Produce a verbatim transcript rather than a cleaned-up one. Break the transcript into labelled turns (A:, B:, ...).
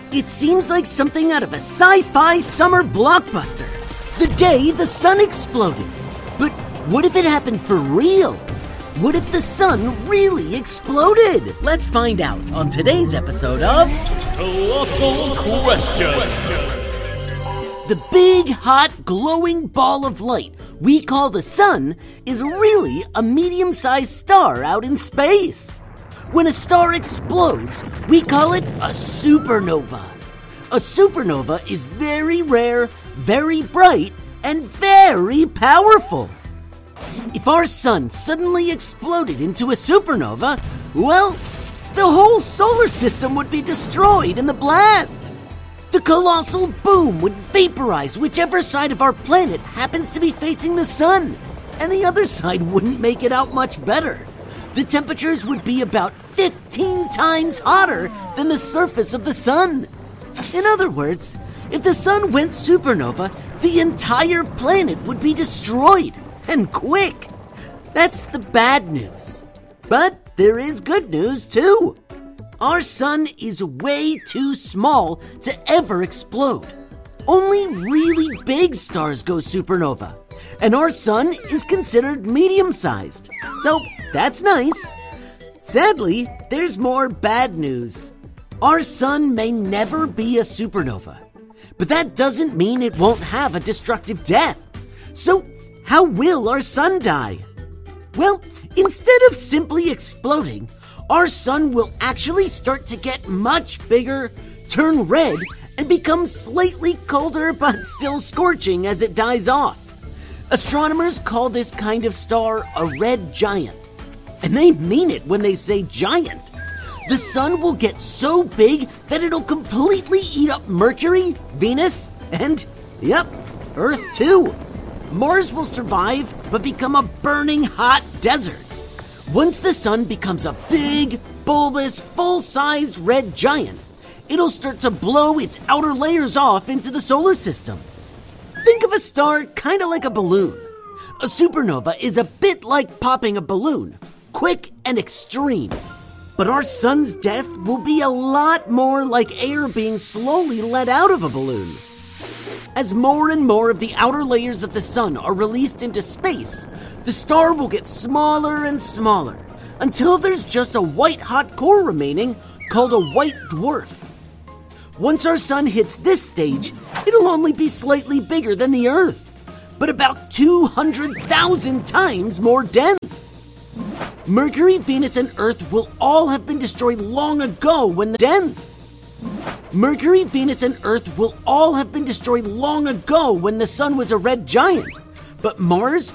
A: It seems like something out of a sci-fi summer blockbuster. The day the sun exploded. But what if it happened for real? What if the sun really exploded?
B: Let's find out on today's episode of
C: Colossal Question.
A: The big, hot, glowing ball of light we call the sun is really a medium-sized star out in space. When a star explodes, we call it a supernova. A supernova is very rare, very bright, and very powerful. If our sun suddenly exploded into a supernova, well, the whole solar system would be destroyed in the blast. The colossal boom would vaporize whichever side of our planet happens to be facing the sun, and the other side wouldn't make it out much better. The temperatures would be about fifteen times hotter than the surface of the sun. In other words, if the sun went supernova, the entire planet would be destroyed, and quick. That's the bad news. But there is good news, too. Our sun is way too small to ever explode. Only really big stars go supernova, and our sun is considered medium-sized. So that's nice. Sadly, there's more bad news. Our sun may never be a supernova, but that doesn't mean it won't have a destructive death. So how will our sun die? Well, instead of simply exploding, our sun will actually start to get much bigger, turn red, and become slightly colder but still scorching as it dies off. Astronomers call this kind of star a red giant. And they mean it when they say giant. The sun will get so big that it'll completely eat up Mercury, Venus, and, yep, Earth too. Mars will survive, but become a burning hot desert. Once the sun becomes a big, bulbous, full-sized red giant, it'll start to blow its outer layers off into the solar system. Think of a star kind of like a balloon. A supernova is a bit like popping a balloon, quick and extreme. But our sun's death will be a lot more like air being slowly let out of a balloon. As more and more of the outer layers of the sun are released into space, the star will get smaller and smaller until there's just a white-hot core remaining called a white dwarf. Once our sun hits this stage, it'll only be slightly bigger than the Earth, but about two hundred thousand times more dense. Mercury, Venus, and Earth will all have been destroyed long ago when the dense. Mercury, Venus, and Earth will all have been destroyed long ago when the sun was a red giant. But Mars,